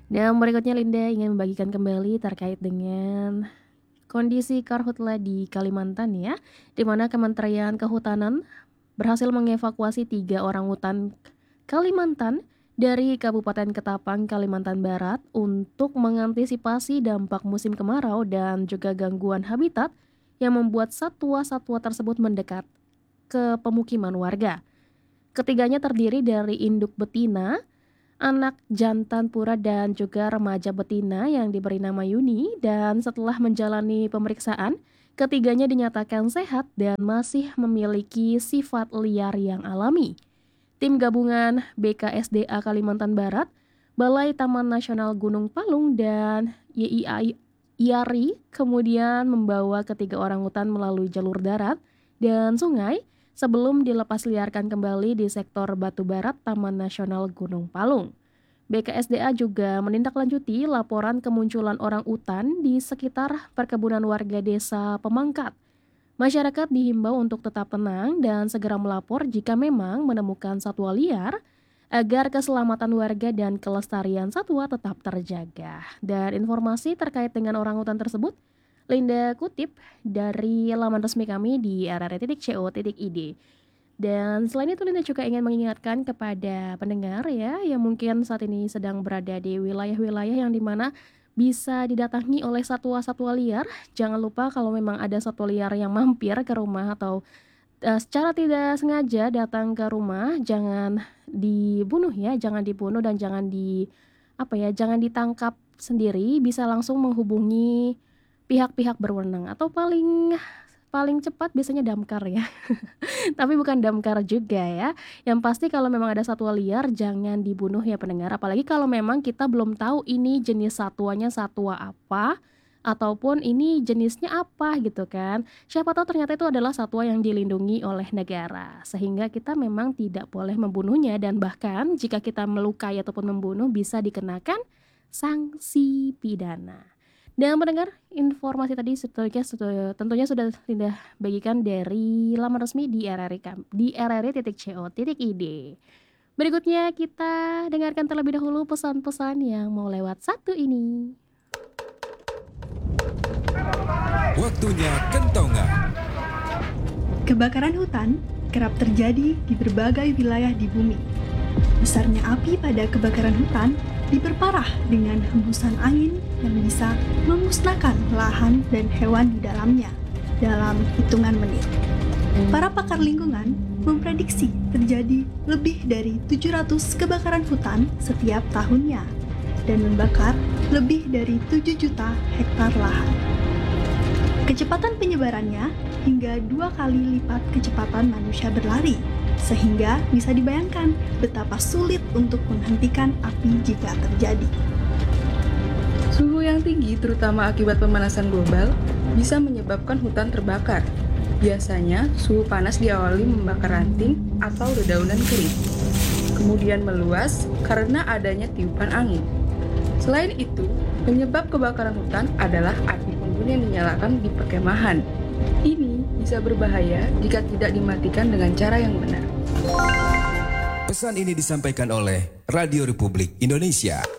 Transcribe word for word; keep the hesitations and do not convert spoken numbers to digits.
Dan berikutnya Linda ingin membagikan kembali terkait dengan kondisi karhutla di Kalimantan ya, di mana Kementerian Kehutanan berhasil mengevakuasi tiga orang hutan Kalimantan dari Kabupaten Ketapang, Kalimantan Barat untuk mengantisipasi dampak musim kemarau dan juga gangguan habitat yang membuat satwa-satwa tersebut mendekat ke pemukiman warga. Ketiganya terdiri dari induk betina, anak jantan pura dan juga remaja betina yang diberi nama Yuni, dan setelah menjalani pemeriksaan, ketiganya dinyatakan sehat dan masih memiliki sifat liar yang alami. Tim gabungan B K S D A Kalimantan Barat, Balai Taman Nasional Gunung Palung dan Y I A I A R I kemudian membawa ketiga orang hutan melalui jalur darat dan sungai sebelum dilepas liarkan kembali di sektor Batu Barat Taman Nasional Gunung Palung. B K S D A juga menindaklanjuti laporan kemunculan orang utan di sekitar perkebunan warga desa Pemangkat. Masyarakat dihimbau untuk tetap tenang dan segera melapor jika memang menemukan satwa liar agar keselamatan warga dan kelestarian satwa tetap terjaga. Dan informasi terkait dengan orang utan tersebut, Linda kutip dari laman resmi kami di r r i titik co titik i d. Dan selain itu Linda juga ingin mengingatkan kepada pendengar ya yang mungkin saat ini sedang berada di wilayah-wilayah yang dimana bisa didatangi oleh satwa-satwa liar. Jangan lupa kalau memang ada satwa liar yang mampir ke rumah atau uh, secara tidak sengaja datang ke rumah, jangan dibunuh ya, jangan dibunuh dan jangan di apa ya, jangan ditangkap sendiri, bisa langsung menghubungi pihak-pihak berwenang atau paling paling cepat biasanya damkar ya. Tapi bukan damkar juga ya. Yang pasti kalau memang ada satwa liar jangan dibunuh ya pendengar. Apalagi kalau memang kita belum tahu ini jenis satwanya satwa apa ataupun ini jenisnya apa gitu kan. Siapa tahu ternyata itu adalah satwa yang dilindungi oleh negara. Sehingga kita memang tidak boleh membunuhnya dan bahkan jika kita melukai ataupun membunuh bisa dikenakan sanksi pidana. Dan mendengar informasi tadi tentunya, tentunya sudah Linda bagikan dari laman resmi di R R I di r r i titik co titik i d. Berikutnya kita dengarkan terlebih dahulu pesan-pesan yang mau lewat satu ini. Waktunya kentongan. Kebakaran hutan kerap terjadi di berbagai wilayah di bumi. Besarnya api pada kebakaran hutan diperparah dengan hembusan angin yang bisa memusnahkan lahan dan hewan di dalamnya dalam hitungan menit. Para pakar lingkungan memprediksi terjadi lebih dari tujuh ratus kebakaran hutan setiap tahunnya dan membakar lebih dari tujuh juta hektar lahan. Kecepatan penyebarannya hingga dua kali lipat kecepatan manusia berlari, sehingga bisa dibayangkan betapa sulit untuk menghentikan api jika terjadi. Suhu yang tinggi, terutama akibat pemanasan global, bisa menyebabkan hutan terbakar. Biasanya, suhu panas diawali membakar ranting atau dedaunan kering, kemudian meluas karena adanya tiupan angin. Selain itu, penyebab kebakaran hutan adalah api unggun yang dinyalakan di perkemahan. Ini bisa berbahaya jika tidak dimatikan dengan cara yang benar. Pesan ini disampaikan oleh Radio Republik Indonesia.